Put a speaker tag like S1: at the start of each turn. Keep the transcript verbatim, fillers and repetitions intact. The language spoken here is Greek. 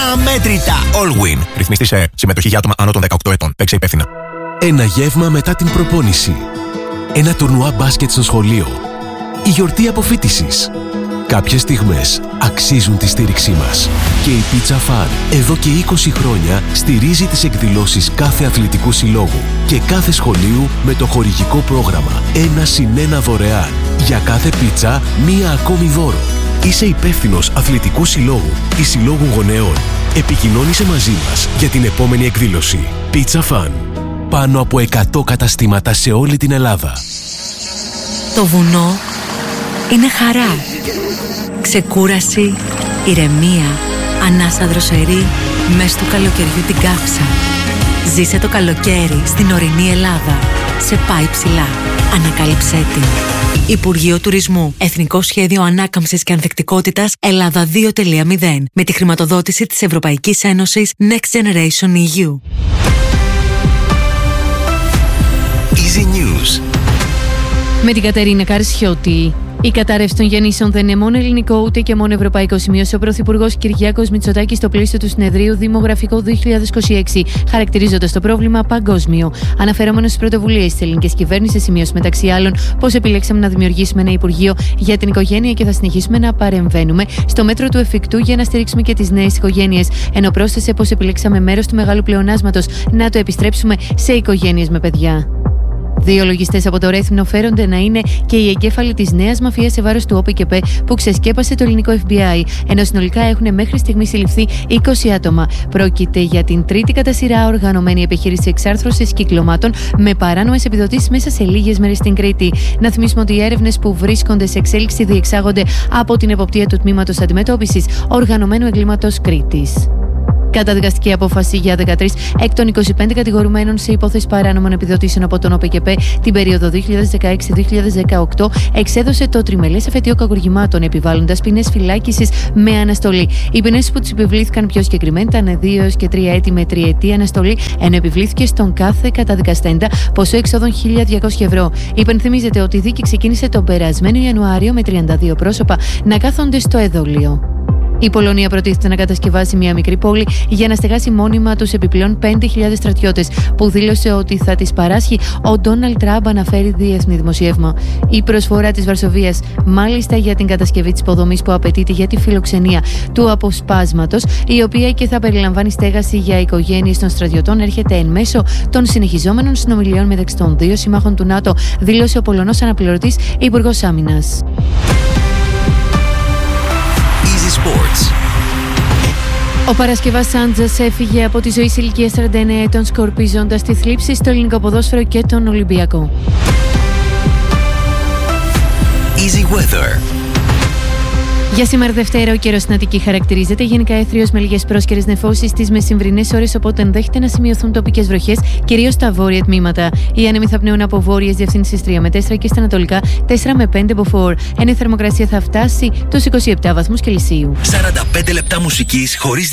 S1: αμέτρητα. Allwyn. Ρυθμιστή σε συμμετοχή για άτομα άνω των δεκαοκτώ ετών. Παίξε υπεύθυνα.
S2: Ένα γεύμα μετά την προπόνηση. Ένα τουρνουά μπάσκετ στο σχολείο. Η γιορτή αποφοίτησης. Κάποιες στιγμές αξίζουν τη στήριξή μας. Και η Pizza Fun εδώ και είκοσι χρόνια στηρίζει τις εκδηλώσεις κάθε αθλητικού συλλόγου και κάθε σχολείου με το χορηγικό πρόγραμμα ένα συν ένα δωρεάν. Για κάθε πίτσα, μία ακόμη δώρο. Είσαι υπεύθυνος αθλητικού συλλόγου ή συλλόγου γονέων. Επικοινώνησε μαζί μας για την επόμενη εκδήλωση. Pizza Fun. Πάνω από εκατό καταστήματα σε όλη την Ελλάδα.
S3: Το βουνό είναι χαρά, ξεκούραση, ηρεμία, ανάσα δροσερή, μες του καλοκαιριού την κάψα. Ζήσε το καλοκαίρι στην ορεινή Ελλάδα. Σε πάει ψηλά. Ανακάλυψέ την. Υπουργείο Τουρισμού. Εθνικό Σχέδιο Ανάκαμψης και Ανθεκτικότητας Ελλάδα δύο τελεία μηδέν. Με τη χρηματοδότηση της Ευρωπαϊκής Ένωσης Next Generation ι γιου.
S1: Easy News.
S4: Με την Κατερίνα Καρσιώτη. Η κατάρρευση των γεννήσεων δεν είναι μόνο ελληνικό ούτε και μόνο ευρωπαϊκό, σημείωσε ο Πρωθυπουργός Κυριάκος Μητσοτάκης στο πλαίσιο του συνεδρίου Δημογραφικό δύο χιλιάδες είκοσι έξι, χαρακτηρίζοντας το πρόβλημα παγκόσμιο. Αναφερόμενος στις πρωτοβουλίες της ελληνικής κυβέρνησης, σημείωσε μεταξύ άλλων πως επιλέξαμε να δημιουργήσουμε ένα Υπουργείο για την οικογένεια και θα συνεχίσουμε να παρεμβαίνουμε στο μέτρο του εφικτού για να στηρίξουμε και τις νέες οικογένειες. Ενώ πρόσθεσε πως επιλέξαμε μέρος του μεγάλου πλεονάσματος να το επιστρέψουμε σε οικογένειες με παιδιά. Δύο λογιστές από το Ρέθυμνο φέρονται να είναι και οι εγκέφαλοι της νέας μαφίας σε βάρος του Ο Π Κ Π που ξεσκέπασε το ελληνικό Εφ Μπι Άι, ενώ συνολικά έχουν μέχρι στιγμή συλληφθεί είκοσι άτομα. Πρόκειται για την τρίτη κατά σειρά οργανωμένη επιχείρηση εξάρθρωσης κυκλωμάτων με παράνομες επιδοτήσεις μέσα σε λίγες μέρες στην Κρήτη. Να θυμίσουμε ότι οι έρευνες που βρίσκονται σε εξέλιξη διεξάγονται από την εποπτεία του Τμήματος Αντιμετώπισης Οργανωμένου Εγκλήματος Κρήτης. Καταδικαστική απόφαση για δεκατρείς εκ των είκοσι πέντε κατηγορουμένων σε υπόθεση παράνομων επιδοτήσεων από τον Ο Π Κ Π την περίοδο δύο χιλιάδες δεκαέξι με δύο χιλιάδες δεκαοκτώ εξέδωσε το τριμελές εφετείο κακουργημάτων, επιβάλλοντας ποινές φυλάκισης με αναστολή. Οι ποινές που τους επιβλήθηκαν πιο συγκεκριμένα ήταν δύο έως και τρία έτη με τριετή αναστολή, ενώ επιβλήθηκε στον κάθε καταδικαστέντα ποσό εξόδων χίλια διακόσια ευρώ. Υπενθυμίζεται ότι η δίκη ξεκίνησε τον περασμένο Ιανουάριο με τριάντα δύο πρόσωπα να κάθονται στο εδόλιο. Η Πολωνία προτίθεται να κατασκευάσει μια μικρή πόλη για να στεγάσει μόνιμα τους επιπλέον πέντε χιλιάδες στρατιώτες, που δήλωσε ότι θα τις παράσχει ο Ντόναλντ Τραμπ, αναφέρει διεθνή δημοσίευμα. Η προσφορά της Βαρσοβίας, μάλιστα για την κατασκευή της υποδομής που απαιτείται για τη φιλοξενία του αποσπάσματος, η οποία και θα περιλαμβάνει στέγαση για οικογένειες των στρατιωτών, έρχεται εν μέσω των συνεχιζόμενων συνομιλιών μεταξύ των δύο συμμάχων του ΝΑΤΟ, δήλωσε ο Πολωνός αναπληρωτής Υπουργός Άμυνας.
S1: Sports.
S4: Ο Παρασκευάς Σάντζας έφυγε από τη ζωή σε ηλικία σαράντα εννέα ετών, σκορπίζοντας τη θλίψη στο ελληνικό ποδόσφαιρο και τον Ολυμπιακό.
S1: Easy Weather.
S4: Για σήμερα Δευτέρα, ο καιρός στην Αττική χαρακτηρίζεται γενικά έθριος με λίγες πρόσκαιρες νεφώσεις στις μεσημβρινές ώρες, οπότε ενδέχεται να σημειωθούν τοπικές βροχές, κυρίως στα βόρεια τμήματα. Οι άνεμοι θα πνέουν από βόρειες διευθύνσεις τρία με τέσσερα και στα ανατολικά τέσσερα με πέντε μποφόρ. Ενώ η θερμοκρασία θα φτάσει τους είκοσι επτά βαθμούς Κελσίου.
S1: σαράντα πέντε λεπτά μουσικής χωρίς